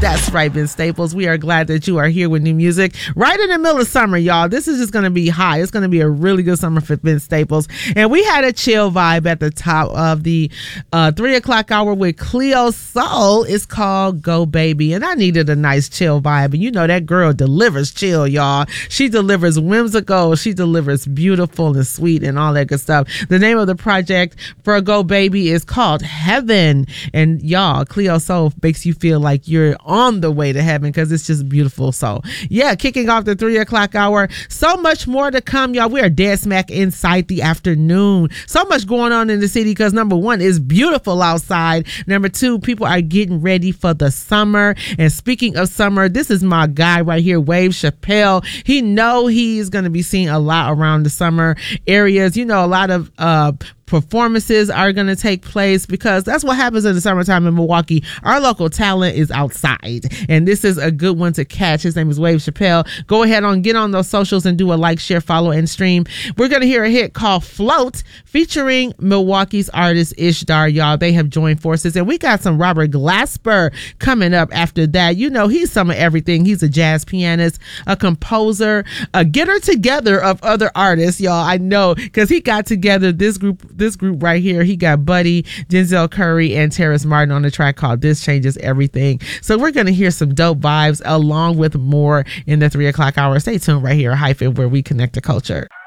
That's right, Ben Staples. We are glad that you are here with new music right in the middle of summer, y'all. This is just going to be high. It's going to be a really good summer for Ben Staples. And we had a chill vibe at the top of the 3 o'clock hour with Cleo Sol. It's called Go Baby. And I needed a nice chill vibe. And you know that girl delivers chill, y'all. She delivers whimsical. She delivers beautiful and sweet and all that good stuff. The name of the project for Go Baby is called Heaven. And y'all, Cleo Sol makes you feel like you're on the way to heaven because it's just beautiful. So yeah, kicking off the 3 o'clock hour. So much more to come, y'all. We are dead smack inside the afternoon. So much going on in the city because number one, it's beautiful outside. Number two, people are getting ready for the summer. And speaking of summer, this is my guy right here, Wave Chappelle. He know he's going to be seeing a lot around the summer areas. You know, a lot of performances are going to take place because that's what happens in the summertime in Milwaukee. Our local talent is outside, and this is a good one to catch. His name is Wave Chappelle. Go ahead on, get on those socials and do a like, share, follow, and stream. We're going to hear a hit called Float featuring Milwaukee's artist Ishdar, y'all. They have joined forces, and we got some Robert Glasper coming up after that. You know, he's some of everything. He's a jazz pianist, a composer, a getter together of other artists, y'all. I know, because he got together this group right here. He got Buddy, Denzel Curry, and Terrace Martin on the track called This Changes Everything. So we're going to hear some dope vibes along with more in the 3 o'clock hour. Stay tuned right here, Hyphen, where we connect the culture.